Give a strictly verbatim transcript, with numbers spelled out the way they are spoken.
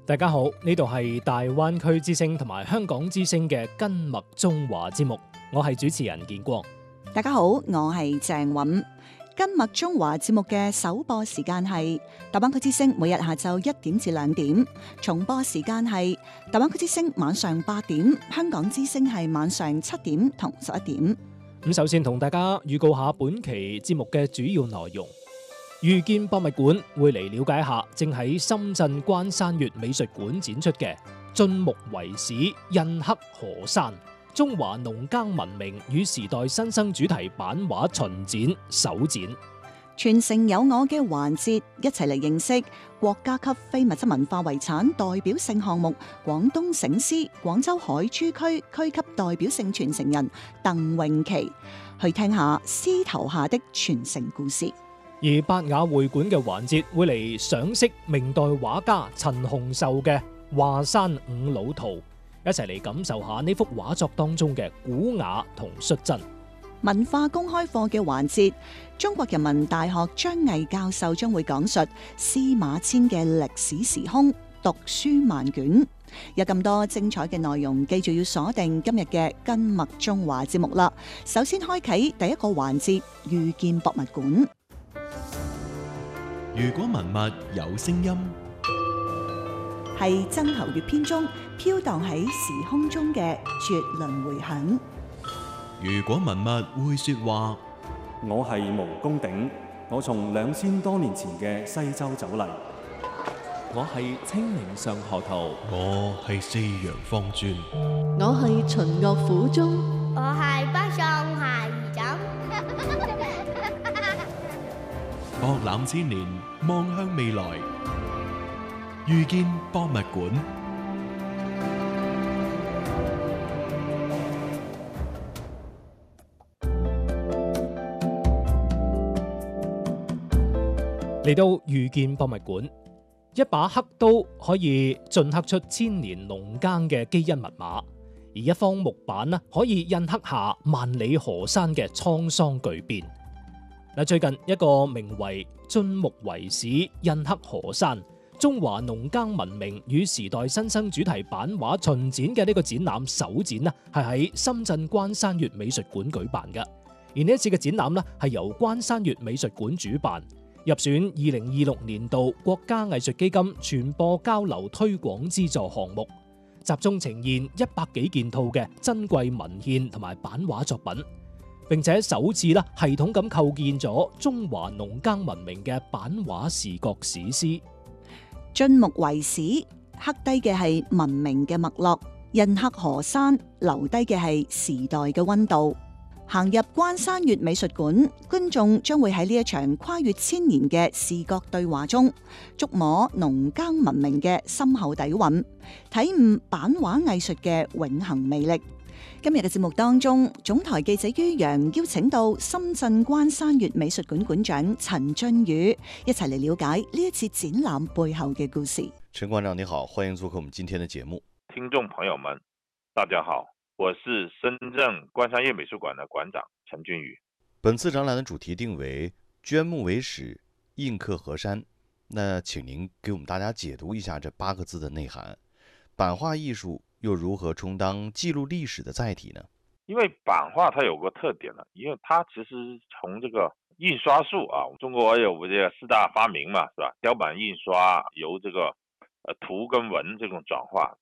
大家好，呢度係大灣區之聲同埋香港之聲嘅跟麥中華節目，我係主持人建光。 大家好，我係鄭韻。跟麥中華節目嘅首播時間係大灣區之聲每日下晝一點至兩點，重播時間係大灣區之聲晚上八點，香港之聲係晚上七點同十一點。 咁首先同大家預告下本期節目嘅主要內容。遇見博物館會嚟了解一下正喺深圳關山月美術館展出嘅晉木遺址印刻河山中華農耕文明與時代新生主題版畫巡展首展。 傳承有我嘅環節，一齊嚟認識國家級非物質文化遺產代表性項目廣東醒獅廣州海珠區區級代表性傳承人鄧詠琪，去聽下獅頭下的傳承故事。 而百雅會館嘅環節會嚟賞識明代畫家陳洪壽嘅《華山五老圖》，一齊嚟感受下呢幅畫作當中嘅古雅同率真。 文化公開課嘅環節，中國人民大學張毅教授將會講述司馬遷嘅歷史時空，讀書萬卷。有咁多精彩嘅內容，記住要鎖定今日嘅跟麥中華節目啦。首先開啟第一個環節，遇見博物館。 如果文物有聲音， 係曾侯乙編中飄蕩喺時空中嘅絕倫迴響。 如果文物會說話， 我係毛公鼎，我從兩千多年前嘅西周走嚟。 我係清明上河圖， 我係四羊方尊， 我係秦樂府中， 我係北宋孩兒枕。 博覽千年，望向未來，遇見博物館。 嚟到遇見博物館，一把刻刀可以鐫刻出千年農耕嘅基因密碼，而一方木板呢可以印刻下萬里河山嘅滄桑巨變。嗱，最近一個名為晉木遺址印刻河山中華農耕文明與時代新生主題版畫巡展嘅呢個展覽首展呢，係喺深圳關山月美術館舉辦嘅。而呢一次嘅展覽呢，係由關山月美術館主辦，入選二零二六年度國家藝術基金傳播交流推廣資助項目，集中呈現一百幾件套嘅珍貴文獻同埋版畫作品。並且首次啦系統咁構建咗中華農耕文明嘅版畫視覺史詩。 晉木遺址刻低嘅係文明嘅脈絡，印刻河山留低嘅係時代嘅溫度。行入關山月美術館，觀眾將會喺呢一場跨越千年嘅視覺對話中，觸摸農耕文明嘅深厚底蘊，體悟版畫藝術嘅永恆魅力。今日嘅節目當中，總台記者于洋邀請到深圳關山月美術館館長陳俊宇，一齊嚟了解呢一次展覽背後嘅故事。 陳館長你好，歡迎做客我們今天的節目。 聽眾朋友們，大家好，我是深圳關山月美術館的館長陳俊宇。 本次展覽的主題定為晉木遺址印刻河山，那請您給我們大家解讀一下這八個字的內涵。版畫藝術又如何充當記錄歷史的載體呢？ 因為版畫它有個特點呢，因為它其實從這個印刷術啊，中國有這個四大發明嘛，是吧？雕版印刷由這個呃圖跟文這種轉化，